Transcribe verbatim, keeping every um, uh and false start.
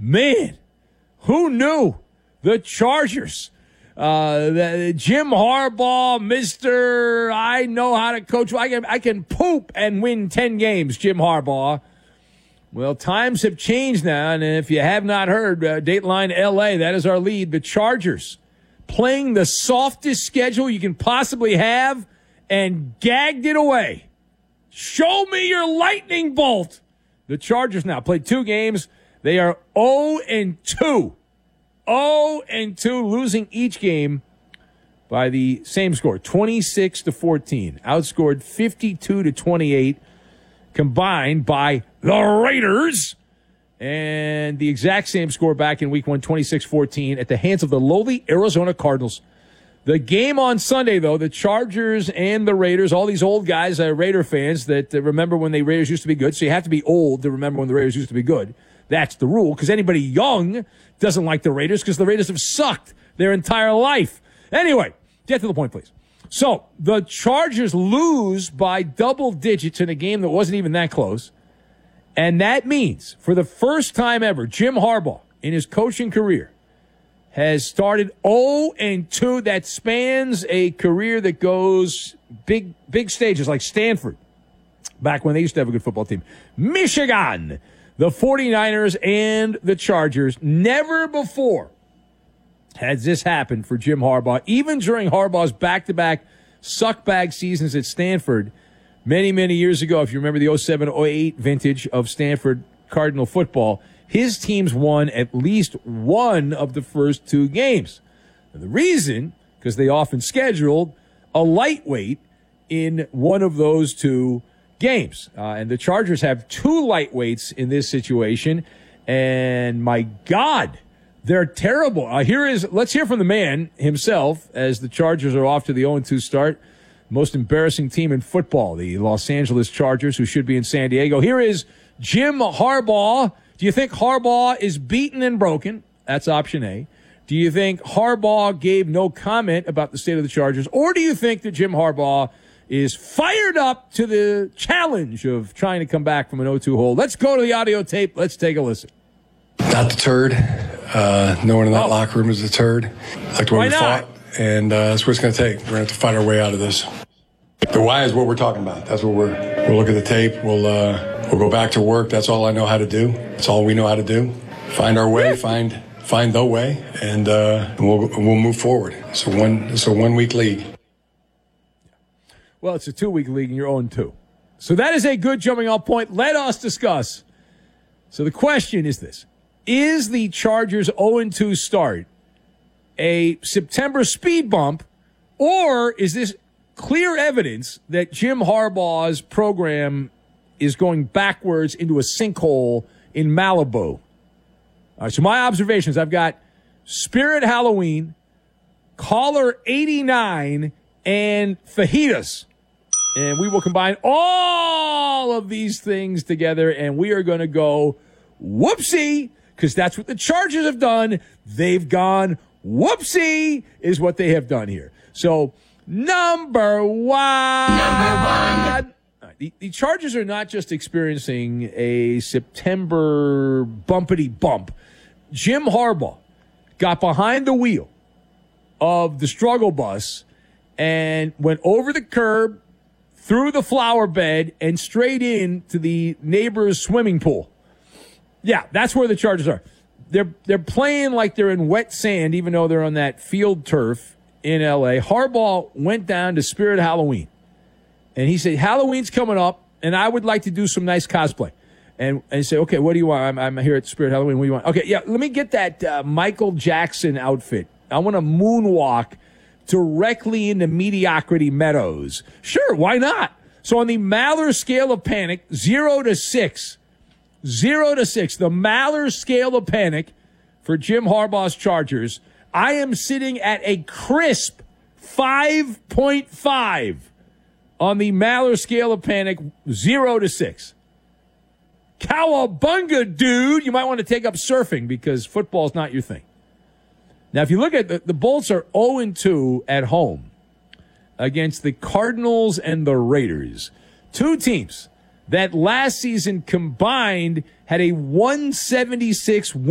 Man, who knew the Chargers? Uh, the, Jim Harbaugh, Mister I know how to coach. I can, I can poop and win ten games, Jim Harbaugh. Well, times have changed now, and if you have not heard, uh, Dateline L A, that is our lead. The Chargers playing the softest schedule you can possibly have and gagged it away. Show me your lightning bolt. The Chargers now played two games. They are oh and two. oh and two, losing each game by the same score, twenty-six to fourteen. Outscored fifty-two to twenty-eight, combined by the Raiders. And the exact same score back in week one, twenty-six fourteen, at the hands of the lowly Arizona Cardinals. The game on Sunday, though, the Chargers and the Raiders, all these old guys, uh, Raider fans that uh, remember when the Raiders used to be good. So you have to be old to remember when the Raiders used to be good. That's the rule, because anybody young doesn't like the Raiders because the Raiders have sucked their entire life. Anyway, get to the point, please. So the Chargers lose by double digits in a game that wasn't even that close. And that means, for the first time ever, Jim Harbaugh, in his coaching career, has started oh and two. That spans a career that goes big, big stages like Stanford, back when they used to have a good football team. Michigan, the 49ers, and the Chargers. Never before has this happened for Jim Harbaugh, even during Harbaugh's back-to-back suckbag seasons at Stanford many, many years ago. If you remember the oh seven oh eight vintage of Stanford Cardinal football, his teams won at least one of the first two games. And the reason, because they often scheduled a lightweight in one of those two games. Uh, and the Chargers have two lightweights in this situation. And my God, they're terrible. Uh, here is, let's hear from the man himself as the Chargers are off to the oh and two start. Most embarrassing team in football, the Los Angeles Chargers, who should be in San Diego. Here is Jim Harbaugh. Do you think Harbaugh is beaten and broken? That's option A. Do you think Harbaugh gave no comment about the state of the Chargers? Or do you think that Jim Harbaugh is fired up to the challenge of trying to come back from an oh two hole? Let's go to the audio tape. Let's take a listen. Not deterred. Uh, no one in that oh. locker room is deterred. Like the way Why we not? fought. And uh, that's what it's going to take. We're going to have to fight our way out of this. The why is what we're talking about. That's what we're, we'll look at the tape. We'll, uh, we'll go back to work. That's all I know how to do. That's all we know how to do. Find our way, find, find the way, and, uh, we'll, we'll move forward. It's a one, it's a one week league. Well, it's a two week league and you're oh and two. So that is a good jumping off point. Let us discuss. So the question is this. Is the Chargers oh and two start a September speed bump, or is this clear evidence that Jim Harbaugh's program is going backwards into a sinkhole in Malibu? All right, so my observations, I've got Spirit Halloween, Caller eighty-nine, and fajitas. And we will combine all of these things together, and we are going to go whoopsie, because that's what the Chargers have done. They've gone whoopsie is what they have done here. So, number one. Number one. The, the Chargers are not just experiencing a September bumpity bump. Jim Harbaugh got behind the wheel of the struggle bus and went over the curb, through the flower bed, and straight into the neighbor's swimming pool. Yeah, that's where the Chargers are. They're they're playing like they're in wet sand, even though they're on that field turf in L A. Harbaugh went down to Spirit Halloween, and he said, Halloween's coming up, and I would like to do some nice cosplay. And, and he said, okay, what do you want? I'm, I'm here at Spirit Halloween. What do you want? Okay, yeah, let me get that uh, Michael Jackson outfit. I want to moonwalk directly into Mediocrity Meadows. Sure, why not? So on the Maller scale of panic, zero to six, zero to six, the Maller scale of panic for Jim Harbaugh's Chargers, I am sitting at a crisp five point five on the Maller scale of panic, zero to six. Cowabunga, dude. You might want to take up surfing because football's not your thing. Now, if you look at the, the Bolts are oh and two at home against the Cardinals and the Raiders. Two teams that last season combined had a one seventy-six